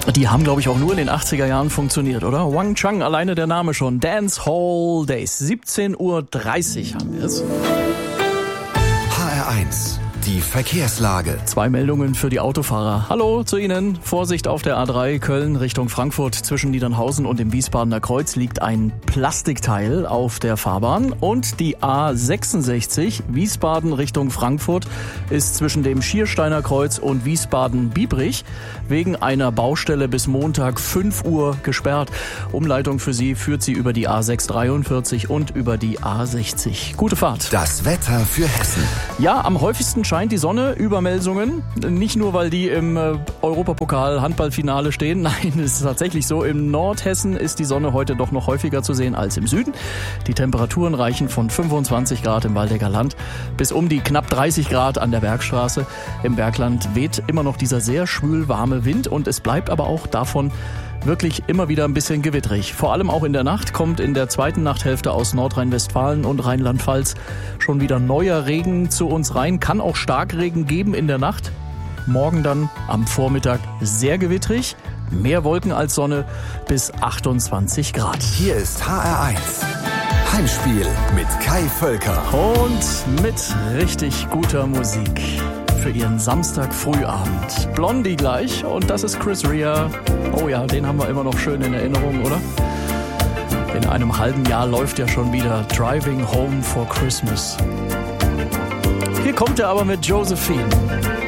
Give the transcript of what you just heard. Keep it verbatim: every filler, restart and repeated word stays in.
Die haben, glaube ich, auch nur in den achtziger Jahren funktioniert, oder? Wang Chang, alleine der Name schon. Dance Hall Days. siebzehn Uhr dreißig haben wir es. H R eins. Die Verkehrslage. Zwei Meldungen für die Autofahrer. Hallo zu Ihnen. Vorsicht auf der A drei Köln Richtung Frankfurt. Zwischen Niedernhausen und dem Wiesbadener Kreuz liegt ein Plastikteil auf der Fahrbahn. Und die A sechsundsechzig Wiesbaden Richtung Frankfurt ist zwischen dem Schiersteiner Kreuz und Wiesbaden-Biebrich wegen einer Baustelle bis Montag fünf Uhr gesperrt. Umleitung für Sie führt Sie über die A sechshundertdreiundvierzig und über die A sechzig. Gute Fahrt. Das Wetter für Hessen. Ja, am häufigsten scheint die Sonne über Melsungen. Nicht nur, weil die im äh, Europapokal-Handballfinale stehen. Nein, es ist tatsächlich so. Im Nordhessen ist die Sonne heute doch noch häufiger zu sehen als im Süden. Die Temperaturen reichen von fünfundzwanzig Grad im Waldecker Land bis um die knapp dreißig Grad an der Bergstraße. Im Bergland weht immer noch dieser sehr schwül warme Wind und es bleibt aber auch davon wirklich immer wieder ein bisschen gewittrig. Vor allem auch in der Nacht kommt in der zweiten Nachthälfte aus Nordrhein-Westfalen und Rheinland-Pfalz schon wieder neuer Regen zu uns rein. Kann auch Starkregen geben in der Nacht. Morgen dann am Vormittag sehr gewittrig. Mehr Wolken als Sonne bis achtundzwanzig Grad. Hier ist H R eins. Heimspiel mit Kai Völker. Und mit richtig guter Musik für Ihren Samstag-Frühabend. Blondie gleich und das ist Chris Rea. Oh ja, den haben wir immer noch schön in Erinnerung, oder? In einem halben Jahr läuft ja schon wieder Driving Home for Christmas. Hier kommt er aber mit Josephine.